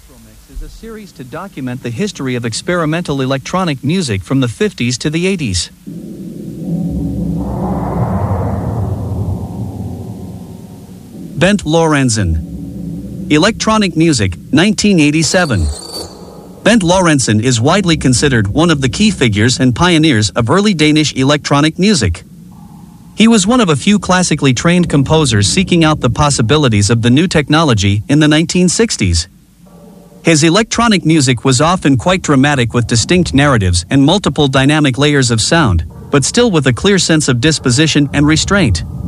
Electromix is a series to document the history of experimental electronic music from the 50s to the 80s. Bent Lorentzen. Electronic Music, 1987. Bent Lorentzen is widely considered one of the key figures and pioneers of early Danish electronic music. He was one of a few classically trained composers seeking out the possibilities of the new technology in the 1960s. His electronic music was often quite dramatic with distinct narratives and multiple dynamic layers of sound, but still with a clear sense of disposition and restraint.